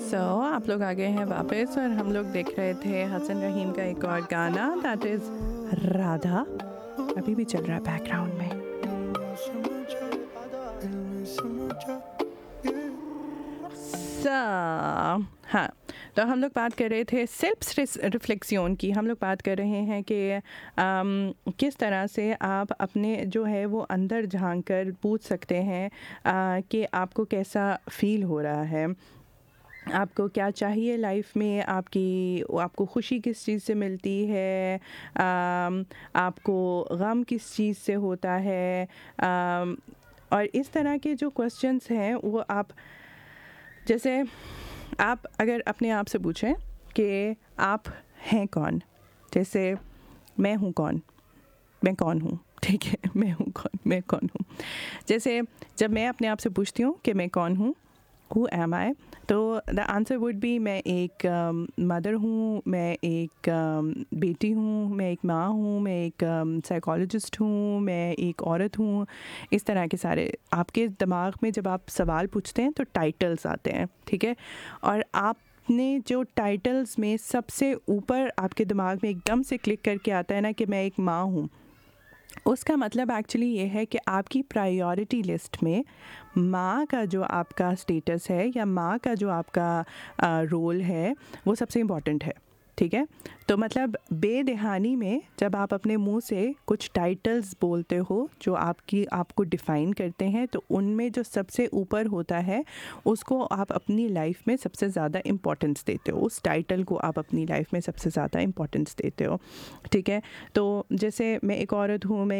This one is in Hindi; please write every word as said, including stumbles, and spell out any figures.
सो so, आप लोग आ गए हैं वापस और हम लोग देख रहे थे हसन रहीम का एक और गाना दैट इज़ राधा, अभी भी चल रहा है बैकग्राउंड में। so, हाँ, तो हम लोग बात कर रहे थे सेल्फ रिफ्लेक्शन की। हम लोग बात कर रहे हैं कि आम, किस तरह से आप अपने जो है वो अंदर झांक कर पूछ सकते हैं आ, कि आपको कैसा फील हो रहा है, आपको क्या चाहिए लाइफ में, आपकी आपको खुशी किस चीज़ से मिलती है, आम, आपको गम किस चीज़ से होता है। आम, और इस तरह के जो क्वेश्चंस हैं वो आप जैसे आप अगर अपने आप से पूछें कि आप हैं कौन, जैसे मैं हूँ कौन, मैं कौन हूँ, ठीक है, मैं हूँ कौन, मैं कौन हूँ। जैसे जब मैं अपने आप से पूछती हूँ कि मैं कौन हूँ, हु एम आई, तो द आंसर वुड बी मैं एक मदर um, हूँ, मैं एक um, बेटी हूँ, मैं एक माँ हूँ, मैं एक साइकोलॉजिस्ट um, हूँ, मैं एक औरत हूँ। इस तरह के सारे आपके दिमाग में जब आप सवाल पूछते हैं तो टाइटल्स आते हैं, ठीक है। और आपने जो टाइटल्स में सबसे ऊपर आपके दिमाग में एकदम से क्लिक करके आता है ना कि मैं एक माँ हूँ, उसका मतलब एक्चुअली ये है कि आपकी प्रायोरिटी लिस्ट में माँ का जो आपका स्टेटस है या माँ का जो आपका रोल है वो सबसे इम्पॉर्टेंट है, ठीक है। तो मतलब बेदहानी में जब आप अपने मुंह से कुछ टाइटल्स बोलते हो जो आपकी आपको डिफ़ाइन करते हैं, तो उनमें जो सबसे ऊपर होता है उसको आप अपनी लाइफ में सबसे ज़्यादा इम्पोर्टेंस देते हो, उस टाइटल को आप अपनी लाइफ में सबसे ज़्यादा इम्पोर्टेंस देते हो, ठीक है। तो जैसे मैं एक औरत हूँ, मैं